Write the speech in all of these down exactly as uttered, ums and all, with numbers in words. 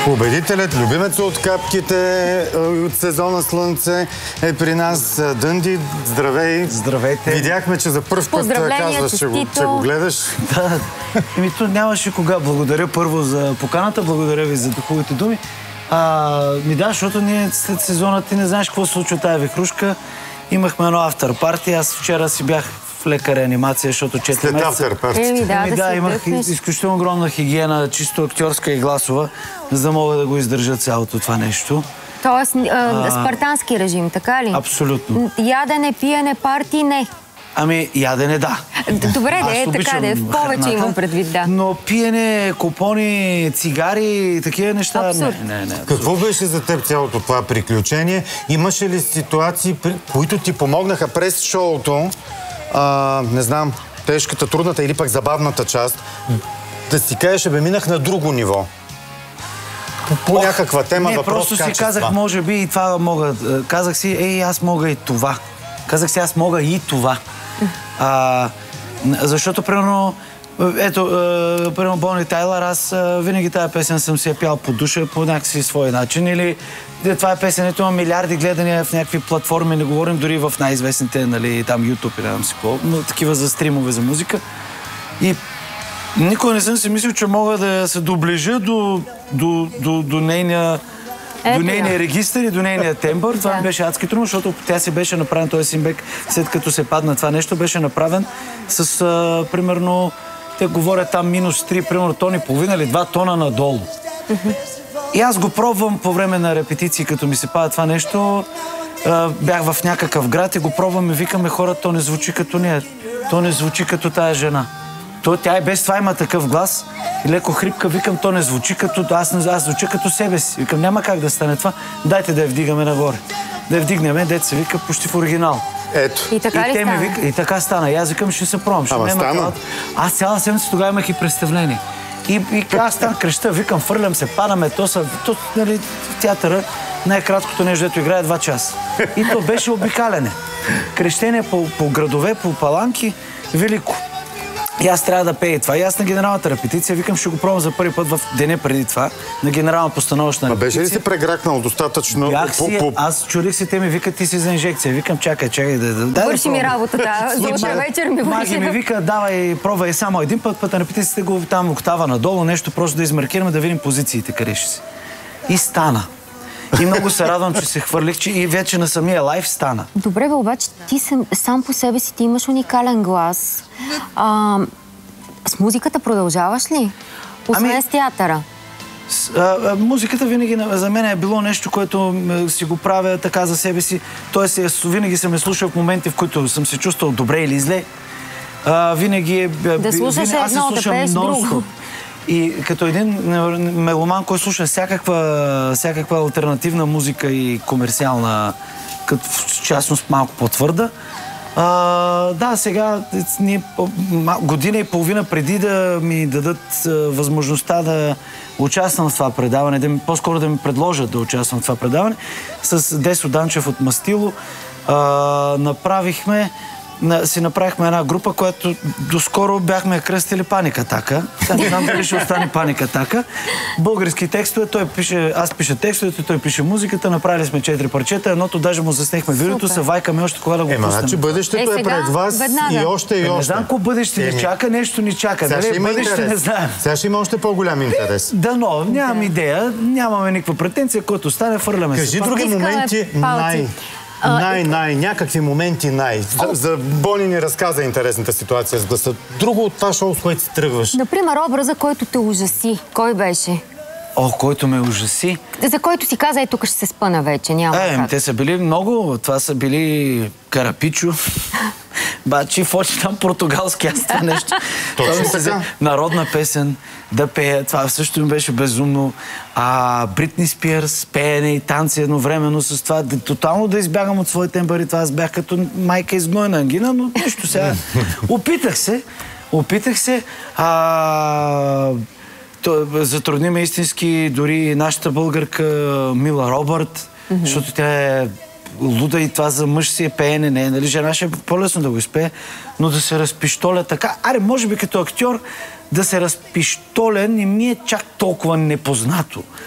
Победителят, любимец от капките от сезона Слънце е при нас. Дънди, здравей! Здравейте! Видяхме, че за първ път казваш, че го, че го гледаш. Да, еми то нямаше кога. Благодаря първо за поканата, благодаря ви за хубавите думи. А, ми да, защото ние след сезона ти не знаеш какво се случва тая вихрушка. Имахме едно автор парти. Аз вчера си бях в лека реанимация, защото четири месеца... След автор парти. Еми да, Еми, да, да, да имах изключително огромна хигиена, чисто актьорска и гласова, за да мога да го издържа цялото това нещо. Тоест, а, спартански режим, така ли? Абсолютно. Ядене, пиене, парти, не. Ами, ядене, да. Добре, да е така, да е. В повече храната, имам предвид, да. Но пиене, купони, цигари, такива неща... Абсурд. Не, не, не. Какво беше за теб цялото това приключение? Имаше ли ситуации, които ти помогнаха през шоуто, а, не знам, тежката, трудната или пък забавната част, да си кажеш, бе, минах на друго ниво? По някаква тема, не, въпрос, просто си качества. казах, може би и това мога. Казах си, ей, аз мога и това. Казах си, аз мога и това. А, защото, примерно, ето, е, примерно Бони Тайлър, аз е, винаги тази песен съм си я пял по душа по някакси свой начин. Или това е песенето, има милиарди гледания в някакви платформи, не говорим дори в най-известните, нали, там YouTube или там си какво, но такива за стримове за музика. И никога не съм си мислил, че мога да се доближа до, до, до, до нейния До нейния регистър и до нейния тембър. Това да. Беше адски трудно, защото тя си беше направен, този Симбек, след като се падна това нещо, беше направен с, а, примерно, те говорят там минус три, примерно тон и половина или два тона надолу. Mm-hmm. И аз го пробвам по време на репетиции, като ми се пада това нещо. А, бях в някакъв град и го пробвам и викаме хората, то не звучи като нея. То не звучи като тая жена. То, тя и без това има такъв глас и леко хрипка, викам, то не звучи като... Аз, аз звуча като себе си. Викам, няма как да стане това. Дайте да я вдигаме нагоре. Да я вдигнем, дете се вика почти в оригинал. Ето. И така и ли стана? Вика, и така стана. И аз викам, ще се пробвам. Ама стана? Аз цяла седмица тогава имах и представление. И, и аз там креща, викам, фърлям се, падаме, то са... То, нали, театъра, най-краткото нещо, дето играе два часа. И то беше обикалене. Крещение по, по градове, по паланки, велико. И аз трябва да пея това. И аз на генералната репетиция викам, ще го пробвам за първи път в деня преди това, на генерална постановъчна репетиция. А беше ли си прегракнал достатъчно? Бях си, по, по... аз чудих се, те ми викат, ти си за инжекция. Викам, чакай, чакай да... да върши ми работата, за утре вечер ми върши. Маги ми вика, давай, пробвай само един път, път на репетицията го там октава надолу, нещо, просто да измаркираме, да видим позициите, къде ще си. И стана. И много се радвам, че се хвърлих, че и вече на самия лайф стана. Добре, бе, обаче ти сам, сам по себе си, ти имаш уникален глас. А, с музиката продължаваш ли? Освен ами, с театъра? С, а, а, музиката винаги за мен е било нещо, което си го правя така за себе си. Тоест, винаги съм е слушал в моменти, в които съм се чувствал добре или зле. А, винаги е... Да слушаш винаги, едно, да пееш друго. И като един меломан, който слуша всякаква, всякаква алтернативна музика и комерциална, като в частност малко по-твърда, а, да, сега ние, година и половина преди да ми дадат а, възможността да участвам в това предаване, да ми, по-скоро да ми предложат да участвам в това предаване, с Десо Данчев от Мастило а, направихме си направихме една група, която доскоро бяхме кръстили Паник Атака. Сега не знам дали ще остане Паник Атака. Български текстове, той пише, аз пиша текстовете, той пише музиката, направили сме четири парчета, едното даже му заснехме видеото, се вайкаме още кога да го пуснем. Ема, значи бъдещето е, е пред вас веднага. И още и още. Не знам какво бъдеще ни чака, нещо ни чака. Дали бъдеще не знаем. Сега ще има още по-голям интерес. Да, но нямам идея, нямаме никаква претенция, който стане, фърляме се. Кажи други моменти най... Най-най, някакви моменти най. За, за Бони ни разказа интересната ситуация с гласа. Друго от това шоу, с което си тръгваш. Например, образа, който те ужаси. Кой беше? О, който ме ужаси? За който си каза, и тук ще се спъна вече, няма е, как. Те са били много. Това са били Карапичо. Бачи, фочи там португалски, аз това нещо. Точно сега. Народна песен, да пея. Това също ми беше безумно. А Бритни Спирс, пеене и танци едновременно с това. Да, тотално да избягам от своите тембъри. Това аз бях като майка изгнойна ангина, но нещо сега. Опитах се. Опитах се. А... Затрудни ме истински дори нашата българка Мила Робърт, mm-hmm. защото тя е луда и това за мъж си е пеене, не, нали, жена ще е по-лесно да го изпее, но да се разпиштоля така. Аре, може би като актьор да се разпиштоля не ми е чак толкова непознато.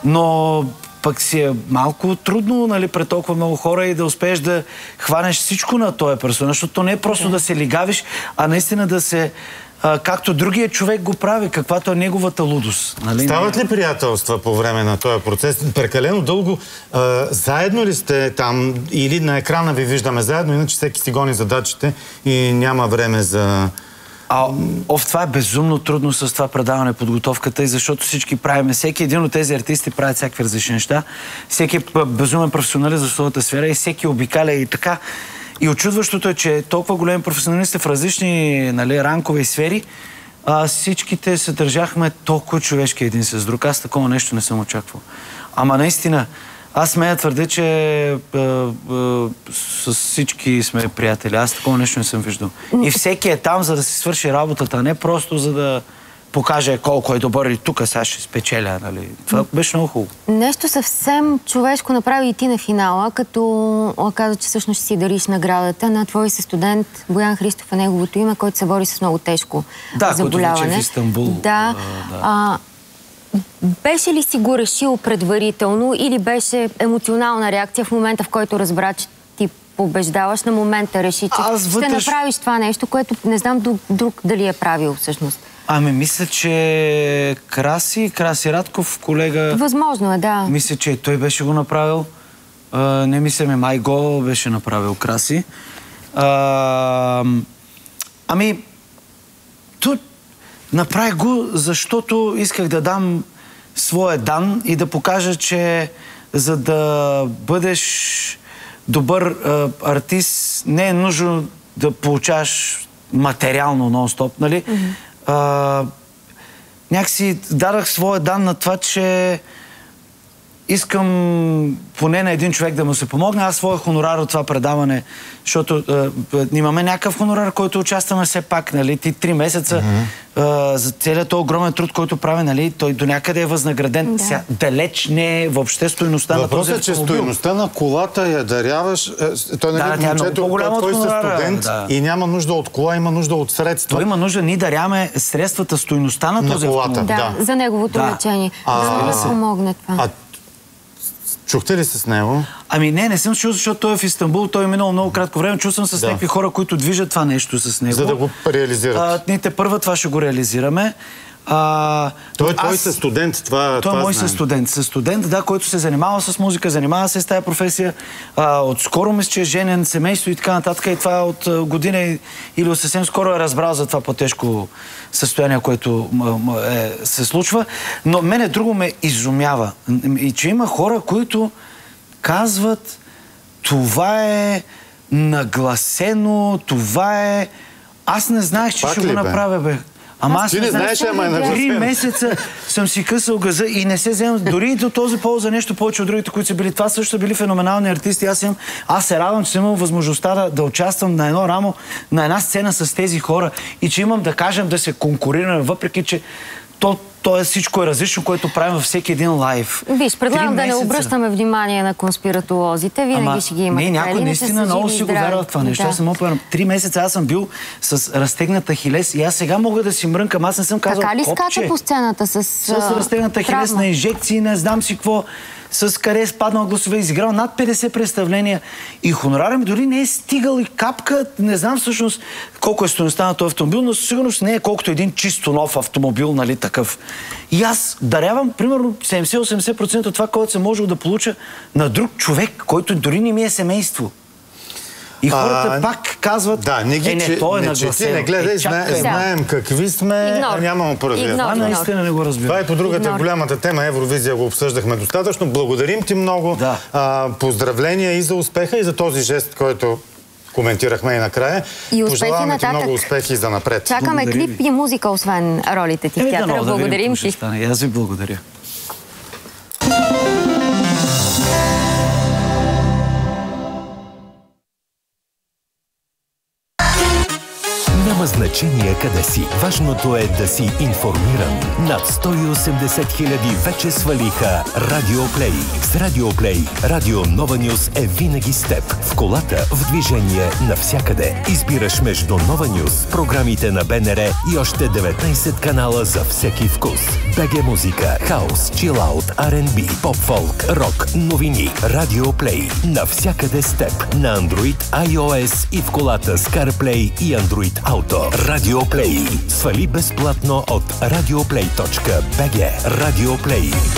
но пък си е малко трудно, нали, пред толкова много хора и да успееш да хванеш всичко на този персонаж, защото не е просто да се лигавиш, а наистина да се, а, както другия човек го прави, каквато е неговата лудост. Нали? Стават ли приятелства по време на този процес? Прекалено дълго а, заедно ли сте там или на екрана ви виждаме заедно, иначе всеки си гони задачите и няма време за... А, ов, това е безумно трудно с това предаване, подготовката, и защото всички правим, всеки един от тези артисти правят всякакви различни неща, всеки е безумен професионалист за своята сфера и всеки обикаля и така. И очудващото е, че толкова големи професионалисти в различни, нали, ранкове и сфери, а всичките се държахме толкова човешки един с друг. Аз такова нещо не съм очаквал. Ама наистина, аз смея твърдя, че а, а, с всички сме приятели. Аз такова нещо не съм виждал. И всеки е там, за да си свърши работата, не просто за да покаже колко е добър и тук сега ще спечеля. Нали? Това беше много хубаво. Нещо съвсем човешко направи и ти на финала, като каза, че всъщност ще си дариш наградата на твой студент Боян Христов е неговото име, който се бори с много тежко да, заболяване. Да, който в Истанбул. Да. А, да. А, беше ли си го решил предварително или беше емоционална реакция в момента, в който разбра, че ти побеждаваш, на момента реши, че Аз вътре... ще направиш това нещо, което не знам друг, друг дали е правил всъщност? Ами, мисля, че Краси, Краси Радков, колега... Възможно е, да. Мисля, че той беше го направил. А, не мисля, ме Майго беше направил Краси. А, ами, то направих го, защото исках да дам своя дан и да покажа, че за да бъдеш добър а, артист, не е нужно да получаваш материално нон-стоп, нали? Mm-hmm. А, някакси дадах своя дан на това, че искам поне на един човек да му се помогне. Аз своя хонорар от това предаване, защото а, имаме някакъв хонорар, който участваме все пак, нали, ти три месеца mm-hmm. а, за целият този огромен труд, който прави, нали, той до някъде е възнаграден. Да. Сега, далеч не е въобще стойността на този автомобил. Въпросът е, че стойността на колата я даряваш. Той, нали, да, момчето, по-голяма той от е студент да. и няма нужда от кола, има нужда от средства. Той има нужда, ние даряваме средствата, стойността на, на този колата. автомобил. Да, Да, за неговото да. лечение. А, да се помогне това. А чухте ли с него? Ами не, не съм чул, защото той е в Истанбул, той е минало много кратко време. Чул съм с да. някакви хора, които движат това нещо с него. За да го реализират. А, ние те първа това ще го реализираме. А, той е твой аз... студент, това Той е мой знаем. студент. Със студент, да, който се занимава с музика, занимава се с тази професия. А, отскоро мисля, че е женен, семейство и така нататък. И това от а, година и, или от съвсем скоро е разбрал за това по-тежко състояние, което е, се случва. Но мене друго ме изумява. И че има хора, които казват, това е нагласено, това е... Аз не знаех, че Пак ще ли, го бе? направя, бе. Ама аз ти не знаеш, ама е нагласено. Три месеца съм си късал газа и не се вземам дори и до този повод за нещо повече от другите, които са били. Това също са били феноменални артисти. Аз, съм, аз се радвам, че съм имал възможността да, да участвам на едно рамо, на една сцена с тези хора и че имам, да кажем, да се конкурираме, въпреки че то, то е всичко е различно, което правим във всеки един лайв. Виж, предлагам да не обръщаме внимание на конспиратолозите. Винаги Ама, ще ги има. Не, някой наистина много си го вярва в това нещо. Да. Аз съм опен. Три месеца аз съм бил с разтегната хилес и аз сега мога да си мрънкам. Аз не съм казал така ли копче. скача по сцената с С разтегната хилес на инжекции, не знам си какво. С каре спаднал гласове, изиграл над петдесет представления и хонорарът ми дори не е стигал и капка. Не знам всъщност колко е стойността на този автомобил, но със сигурност не е колкото един чисто нов автомобил, нали, такъв. И аз дарявам примерно седемдесет до осемдесет процента от това, което съм можел да получа на друг човек, който дори не ми е семейство. И хората а, пак казват, да, не ги, е, не, че, той е не, нагласено. че не гледай, е, зна, да. знаем какви сме, Игнор. а нямаме поразвие. Това наистина не го разбира. Това е по другата Игнор. голямата тема. Евровизия го обсъждахме достатъчно. Благодарим ти много. Да. А, поздравления и за успеха, и за този жест, който коментирахме и накрая. И успехи Пожелаваме нататък. ти много успехи за напред. Чакаме Благодарим клип ви. и музика, освен ролите ти в Е, театъра. да, да Благодарим ти. ти. Аз ви благодаря. Няма значение значение къде си. Важното е да си информиран. Над сто и осемдесет хиляди вече свалиха Радиоплей. С Радиоплей Радио Нова Нюс е винаги с теб. В колата, в движение, навсякъде. Избираш между Нова Нюс, програмите на БНР и още деветнайсет канала за всеки вкус. БГ музика, хаус, чилаут, Ар енд Би, поп-фолк, рок, новини. Радиоплей. Навсякъде с теб. На Android, iOS и в колата с CarPlay и Android Auto. Радиоплей. Свали безплатно от радиоплей точка би джи. Радиоплей.